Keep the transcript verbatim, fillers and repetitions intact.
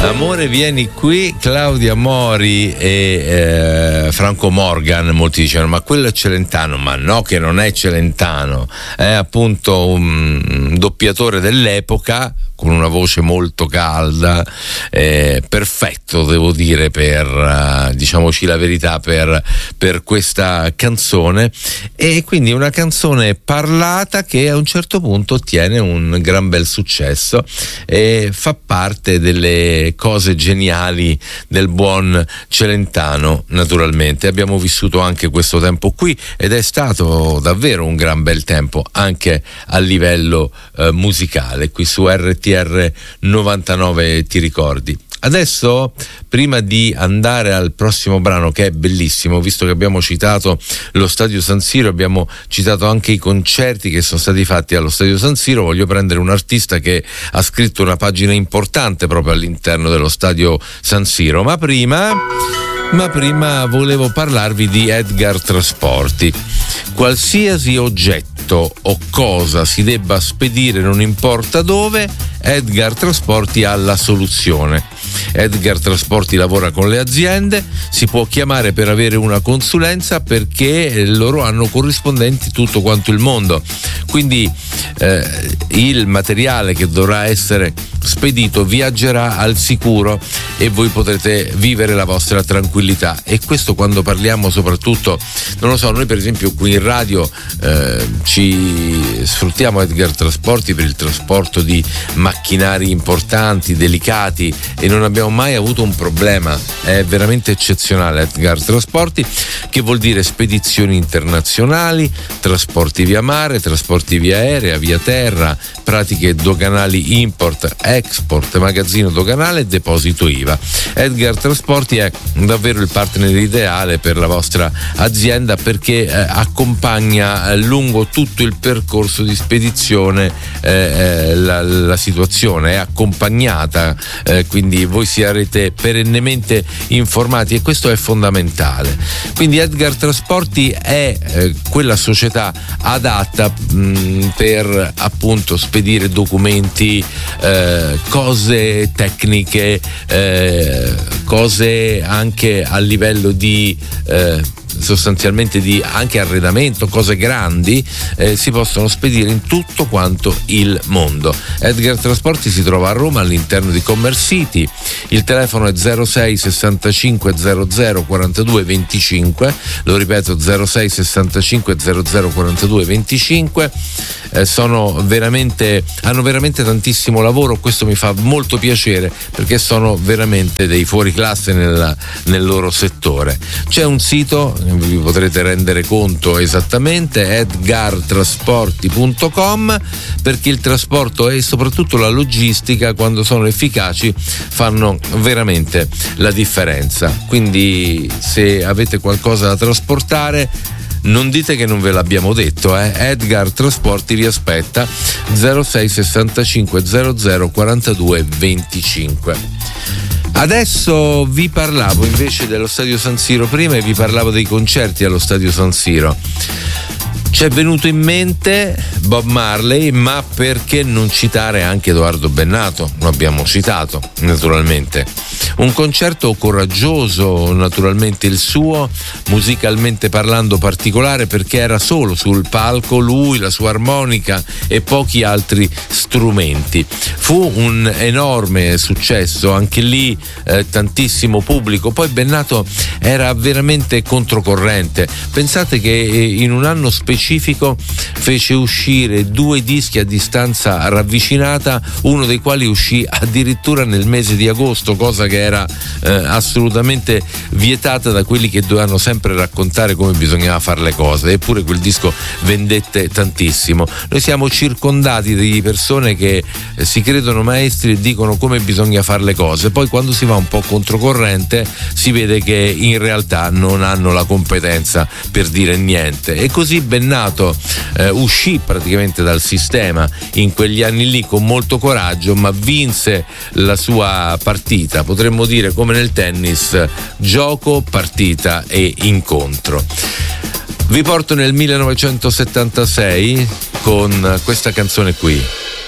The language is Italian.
Amore vieni qui, Claudia Mori e eh, Franco Morgan. Molti dicono ma quello è Celentano, ma no, che non è Celentano, è appunto un doppiatore dell'epoca con una voce molto calda, eh, perfetto devo dire per, uh, diciamoci la verità, per, per questa canzone, e quindi una canzone parlata che a un certo punto ottiene un gran bel successo e fa parte delle cose geniali del buon Celentano. Naturalmente abbiamo vissuto anche questo tempo qui ed è stato davvero un gran bel tempo anche a livello eh, musicale qui su R T R novantanove, ti ricordi? Adesso, prima di andare al prossimo brano, che è bellissimo, visto che abbiamo citato lo Stadio San Siro, abbiamo citato anche i concerti che sono stati fatti allo Stadio San Siro, voglio prendere un artista che ha scritto una pagina importante proprio all'interno dello Stadio San Siro, ma prima... Ma prima volevo parlarvi di Edgar Trasporti. Qualsiasi oggetto o cosa si debba spedire, non importa dove, Edgar Trasporti ha la soluzione. Edgar Trasporti lavora con le aziende, si può chiamare per avere una consulenza perché loro hanno corrispondenti tutto quanto il mondo. Quindi eh, il materiale che dovrà essere spedito viaggerà al sicuro e voi potrete vivere la vostra tranquillità. E questo quando parliamo soprattutto, non lo so, noi per esempio qui in radio eh, ci sfruttiamo Edgar Trasporti per il trasporto di macchinari importanti, delicati, e non abbiamo mai avuto un problema. È veramente eccezionale Edgar Trasporti, che vuol dire spedizioni internazionali, trasporti via mare, trasporti via aerea, via terra, pratiche doganali import, export, magazzino doganale e deposito I V A. Edgar Trasporti è davvero il partner ideale per la vostra azienda perché eh, accompagna lungo tutto il percorso di spedizione eh, la, la situazione, è accompagnata, eh, quindi voi sarete perennemente informati e questo è fondamentale. Quindi Edgar Trasporti è eh, quella società adatta mh, per appunto spedire documenti, eh, cose tecniche, eh, cose anche a livello di eh, sostanzialmente di anche arredamento, cose grandi, eh, si possono spedire in tutto quanto il mondo. Edgar Trasporti si trova a Roma all'interno di Commerce City, il telefono è zero sei sessantacinque zero zero quarantadue venticinque, lo ripeto zero sei sessantacinque zero zero quarantadue venticinque. Eh, sono veramente hanno veramente tantissimo lavoro, questo mi fa molto piacere perché sono veramente dei fuoriclasse nella, nel loro settore. C'è un sito, vi potrete rendere conto esattamente, edgar trasporti punto com, perché il trasporto e soprattutto la logistica, quando sono efficaci, fanno veramente la differenza. Quindi se avete qualcosa da trasportare, non dite che non ve l'abbiamo detto, eh? Edgar Trasporti vi aspetta, zero sei sessantacinque zero zero quarantadue venticinque. Adesso vi parlavo invece dello Stadio San Siro prima e vi parlavo dei concerti allo Stadio San Siro. Ci è venuto in mente Bob Marley, ma perché non citare anche Edoardo Bennato? Lo abbiamo citato, naturalmente. Un concerto coraggioso, naturalmente il suo, musicalmente parlando particolare, perché era solo sul palco lui, la sua armonica e pochi altri strumenti. Fu un enorme successo, anche lì eh, tantissimo pubblico. Poi Bennato era veramente controcorrente. Pensate che in un anno specifico fece uscire due dischi a distanza ravvicinata, uno dei quali uscì addirittura nel mese di agosto, cosa che era eh, assolutamente vietata da quelli che dovevano sempre raccontare come bisognava fare le cose, eppure quel disco vendette tantissimo. Noi siamo circondati di persone che eh, si credono maestri e dicono come bisogna fare le cose, poi quando si va un po' controcorrente si vede che in realtà non hanno la competenza per dire niente. E così Bennato eh, uscì praticamente dal sistema in quegli anni lì con molto coraggio, ma vinse la sua partita, potremmo dire come nel tennis, gioco, partita e incontro. Vi porto nel millenovecentosettantasei con questa canzone qui.